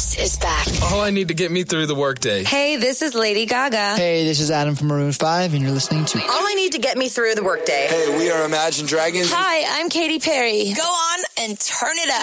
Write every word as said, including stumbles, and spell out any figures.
This is back. All I need to get me through the workday. Hey, this is Lady Gaga. Hey, this is Adam from Maroon five, and you're listening to All I Need to Get Me Through the Workday. Hey, we are Imagine Dragons. Hi, I'm Katy Perry. Go on and turn it up.